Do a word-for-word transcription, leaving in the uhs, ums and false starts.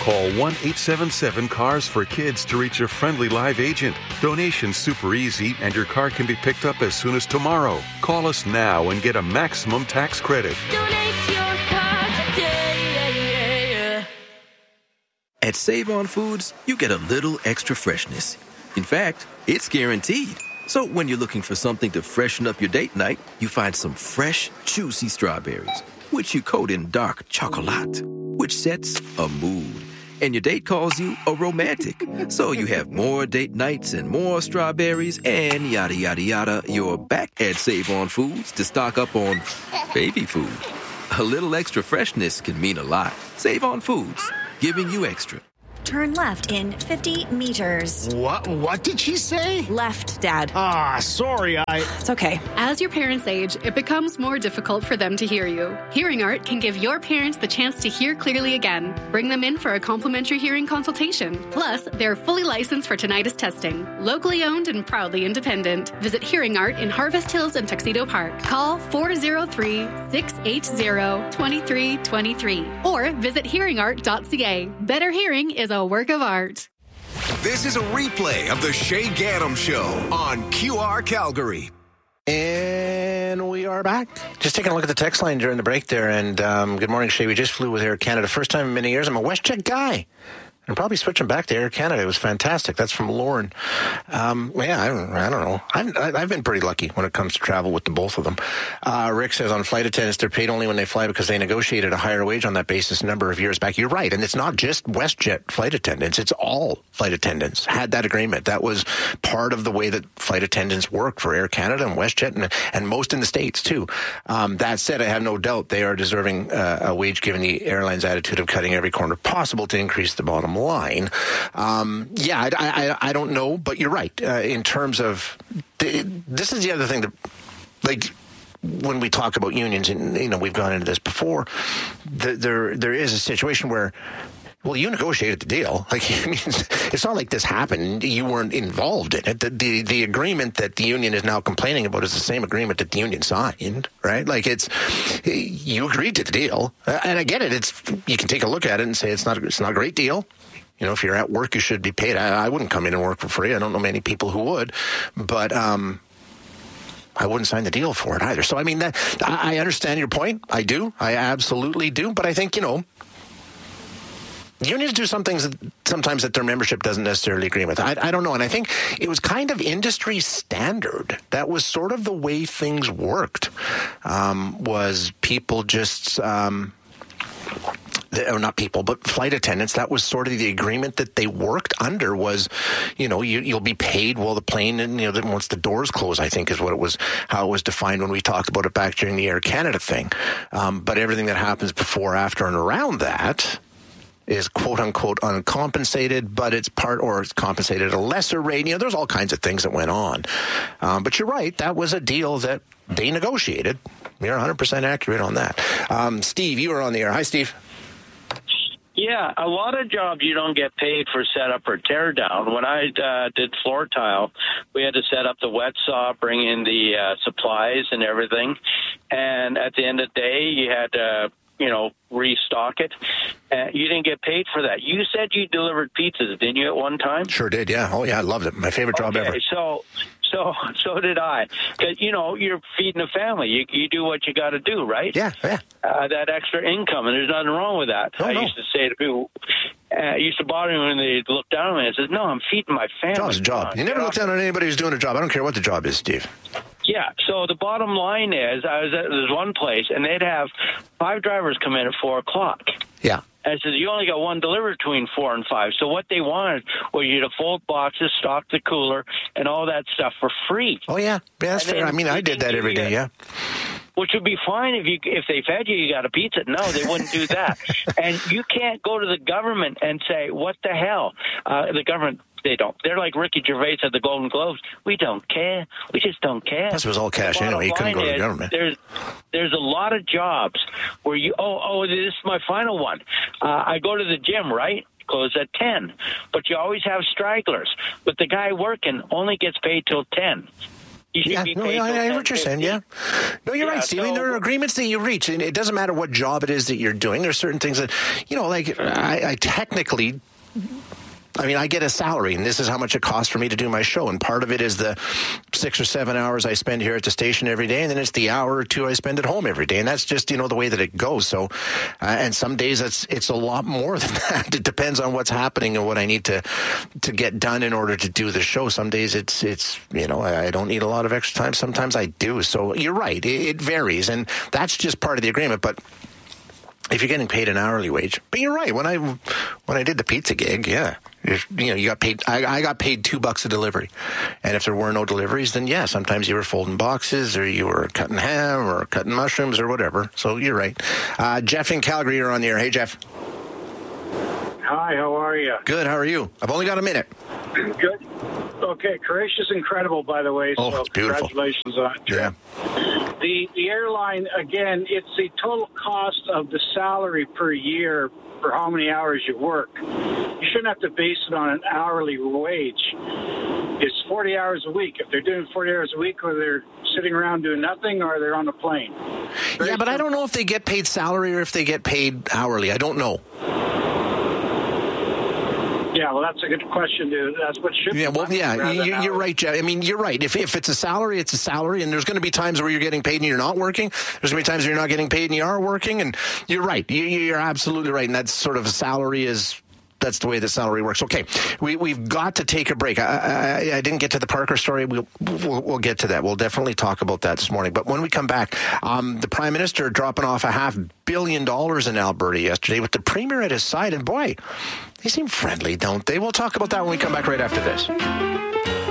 Call one eight seven seven cars for kids to reach a friendly live agent. Donation's super easy, and your car can be picked up as soon as tomorrow. Call us now and get a maximum tax credit. Donate your car today. At Save On Foods, you get a little extra freshness. In fact, it's guaranteed. So when you're looking for something to freshen up your date night, you find some fresh, juicy strawberries, which you coat in dark chocolate, which sets a mood. And your date calls you a romantic. So you have more date nights and more strawberries and yada, yada, yada. You're back at Save On Foods to stock up on baby food. A little extra freshness can mean a lot. Save On Foods, giving you extra. Turn left in fifty meters. What? What did she say? Left, Dad. Ah, sorry, I... It's okay. As your parents age, it becomes more difficult for them to hear you. Hearing Art can give your parents the chance to hear clearly again. Bring them in for a complimentary hearing consultation. Plus, they're fully licensed for tinnitus testing. Locally owned and proudly independent. Visit Hearing Art in Harvest Hills and Tuxedo Park. Call four oh three, six eight zero, two three two three or visit hearing art dot c a. Better hearing is a work of art. This is a replay of the Shay Gaddam Show on Q R Calgary. And we are back. Just taking a look at the text line during the break there. And um, good morning, Shay. We just flew with Air Canada. First time in many years. I'm a WestJet guy. And probably switching back to Air Canada. It was fantastic. That's from Lauren. Um, yeah, I don't, I don't know. I've, I've been pretty lucky when it comes to travel with the both of them. Uh, Rick says on flight attendants, they're paid only when they fly because they negotiated a higher wage on that basis a number of years back. You're right. And it's not just WestJet flight attendants. It's all flight attendants had that agreement. That was part of the way that flight attendants work for Air Canada and WestJet and, and most in the States too. Um, that said, I have no doubt they are deserving uh, a wage given the airline's attitude of cutting every corner possible to increase the bottom line. Um, yeah, I, I, I don't know, but you're right. Uh, in terms of, the, this is the other thing that, like, when we talk about unions, and, you know, we've gone into this before, the, there there is a situation where, well, you negotiated the deal. Like, I mean, it's not like this happened. You weren't involved in it. The, the the agreement that the union is now complaining about is the same agreement that the union signed, right? Like, it's, you agreed to the deal. And I get it. It's, you can take a look at it and say it's not, it's not a great deal. You know, if you're at work, you should be paid. I, I wouldn't come in and work for free. I don't know many people who would. But, um, I wouldn't sign the deal for it either. So, I mean, that, I understand your point. I do. I absolutely do. But I think, you know, unions do some things that sometimes that their membership doesn't necessarily agree with. I, I don't know. And I think it was kind of industry standard. That was sort of the way things worked, um, was people just... Um, or not people, but flight attendants, that was sort of the agreement that they worked under was, you know, you, you'll be paid while the plane, and, you know, once the doors close, I think is what it was, how it was defined when we talked about it back during the Air Canada thing. Um, but everything that happens before, after, and around that is quote unquote uncompensated, but it's part, or it's compensated at a lesser rate. You know, there's all kinds of things that went on. Um, but you're right, that was a deal that they negotiated. You're one hundred percent accurate on that. Um, Steve, you were on the air. Hi, Steve. Yeah, a lot of jobs you don't get paid for setup or tear down. When I uh, did floor tile, we had to set up the wet saw, bring in the uh, supplies and everything. And at the end of the day, you had to, you know, restock it. Uh, you didn't get paid for that. You said you delivered pizzas, didn't you, at one time? Sure did, yeah. Oh, yeah, I loved it. My favorite job okay, ever. So... So, so did I. Because, you know, you're feeding a family. You you do what you got to do, right? Yeah, yeah. Uh, that extra income, and there's nothing wrong with that. Oh, I no. used to say to people, uh, it used to bother me when they look down at me and says, no, I'm feeding my family. Job's a job. You never look down on anybody who's doing a job. I don't care what the job is, Steve. Yeah, so the bottom line is, I was at this one place, and they'd have five drivers come in at four o'clock. Yeah. And it says, you only got one delivered between four and five. So what they wanted was you to fold boxes, stock the cooler, and all that stuff for free. Oh, yeah. Yeah, that's and fair. I mean, I did that every day, yeah. Which would be fine if you if they fed you, you got a pizza. No, they wouldn't do that. And you can't go to the government and say, what the hell? Uh, the government... They don't. They're like Ricky Gervais at the Golden Globes. We don't care. We just don't care. This was all cash anyway. You couldn't go to the government. There's, there's a lot of jobs where you, oh, oh, this is my final one. Uh, I go to the gym, right? Close at ten. But you always have stragglers. But the guy working only gets paid till ten. You should Yeah, be no, paid I, I till hear what you're saying, yeah. No, you're Yeah, right, Steve. I mean, so- there are agreements that you reach, and it doesn't matter what job it is that you're doing. There's certain things that, you know, like I, I technically... I mean, I get a salary, and this is how much it costs for me to do my show. And part of it is the six or seven hours I spend here at the station every day, and then it's the hour or two I spend at home every day. And that's just, you know, the way that it goes. So, uh, and some days it's it's a lot more than that. It depends on what's happening and what I need to to get done in order to do the show. Some days it's it's you know I don't need a lot of extra time. Sometimes I do. So you're right. It, it varies, and that's just part of the agreement. But if you're getting paid an hourly wage, but you're right. When I when I did the pizza gig, yeah, you know, you got paid. I, I got paid two bucks a delivery, and if there were no deliveries, then yeah, sometimes you were folding boxes, or you were cutting ham, or cutting mushrooms, or whatever. So you're right. Uh, Jeff in Calgary, you're on the air. Hey, Jeff. Hi, how are you? Good. How are you? I've only got a minute. Good. Okay, Croatia's incredible, by the way. Oh, so it's beautiful. Congratulations on it. Yeah. The the airline, again, it's the total cost of the salary per year for how many hours you work. You shouldn't have to base it on an hourly wage. It's forty hours a week. If they're doing forty hours a week, or they're sitting around doing nothing, or they're on a plane. Very Yeah, but I don't know if they get paid salary or if they get paid hourly. I don't know. Yeah, well, that's a good question, dude. That's what should Yeah, be. well, yeah, rather than you, you're hours. right, Jeff. I mean, you're right. If if it's a salary, it's a salary, and there's going to be times where you're getting paid and you're not working. There's going to be times where you're not getting paid and you are working, and you're right. You, you're absolutely right, and that's sort of a salary is... That's the way the salary works. Okay, we, we've got to take a break. I, I, I didn't get to the Parker story. We'll, we'll, we'll get to that. We'll definitely talk about that this morning. But when we come back, um, the Prime Minister dropping off a half billion dollars in Alberta yesterday with the Premier at his side. And boy, they seem friendly, don't they? We'll talk about that when we come back right after this.